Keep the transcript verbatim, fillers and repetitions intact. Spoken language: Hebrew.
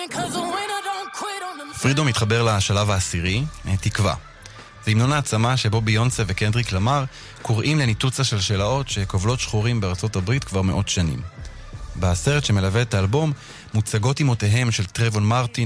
פרידו מתחבר לשלב העשירי, תקווה. זה המנון העצמה שבו ביונסה וקנדריק למר קוראים לניתוץ השלשלאות שכובלות שחורים בארצות הברית כבר מאות שנים. בסרט שמלווה את האלבום מוצגות אימותיהם של טרבון מרטין